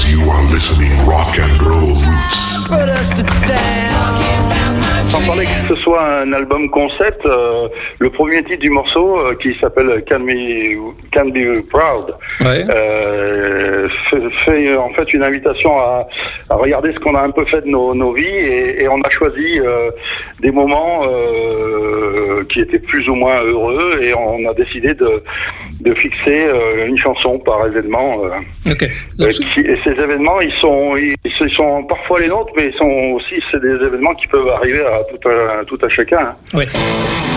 because you are listening rock and roll roots. Sans parler que ce soit un album concept, le premier titre du morceau qui s'appelle Can Be Proud fait en fait une invitation à regarder ce qu'on a un peu fait de nos vies et on a choisi des moments qui étaient plus ou moins heureux et on a décidé de fixer une chanson par événement. Okay. Et ces événements, ils sont parfois les nôtres, mais c'est des événements qui peuvent arriver à tout à chacun. Hein. Ouais.